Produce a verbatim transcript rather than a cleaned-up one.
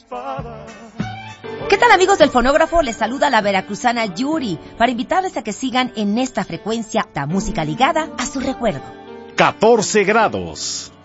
¿Qué tal, amigos del fonógrafo? Les saluda la veracruzana Yuri para invitarles a que sigan en esta frecuencia la música ligada a su recuerdo. catorce grados.